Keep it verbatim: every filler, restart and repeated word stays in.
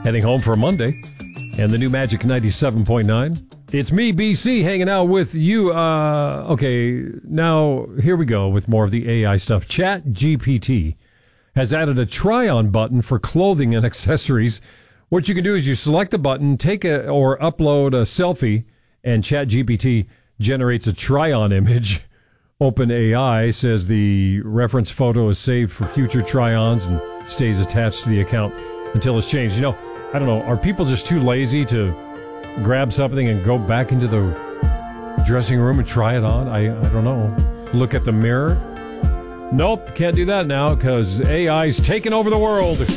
heading home for a Monday, and the new Magic ninety-seven point nine. It's me, B C, hanging out with you. Uh, okay, now here we go with more of the A I stuff. ChatGPT has added a try-on button for clothing and accessories. What you can do is you select the button, take a or upload a selfie, and ChatGPT generates a try-on image. OpenAI says the reference photo is saved for future try-ons and stays attached to the account until it's changed. You know, I don't know, are people just too lazy to grab something and go back into the dressing room and try it on? I, I don't know. Look at the mirror. Nope, can't do that now because A I's taken over the world.